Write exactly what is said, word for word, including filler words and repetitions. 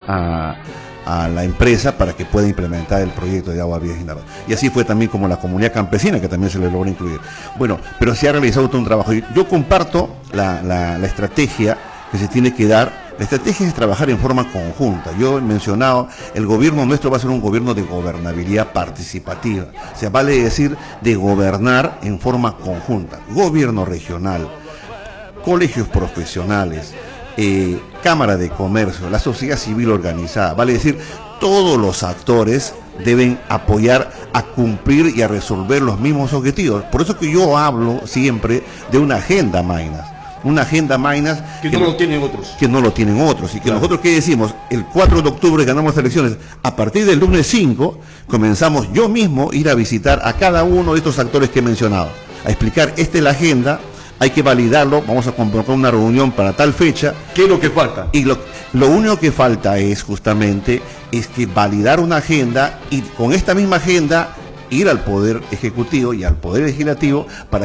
a, a la empresa para que pueda implementar el proyecto de Agua Vías Indaval. Y así fue también como la comunidad campesina, que también se le logró incluir. Bueno, pero se ha realizado todo un trabajo. Yo comparto la, la, la estrategia que se tiene que dar. La estrategia es trabajar en forma conjunta. Yo he mencionado, el gobierno nuestro va a ser un gobierno de gobernabilidad participativa. O sea, vale decir de gobernar en forma conjunta. Gobierno regional, colegios profesionales, eh, Cámara de Comercio, la sociedad civil organizada. Vale decir, todos los actores deben apoyar a cumplir y a resolver los mismos objetivos. Por eso que yo hablo siempre de una agenda Maynas. Una agenda Maynas que, que no lo tienen otros. Que no lo tienen otros. Y que claro, nosotros, ¿qué decimos? El cuatro de octubre ganamos elecciones. A partir del lunes cinco, comenzamos yo mismo a ir a visitar a cada uno de estos actores que he mencionado. A explicar, esta es la agenda, hay que validarlo, vamos a convocar una reunión para tal fecha. ¿Qué es lo que falta? Y lo, lo único que falta es justamente, es que validar una agenda y con esta misma agenda ir al Poder Ejecutivo y al Poder Legislativo para